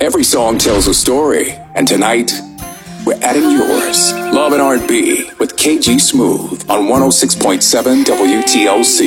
Every song tells a story, and tonight, we're adding yours. Love and R&B with KG Smooth on 106.7 WTLC.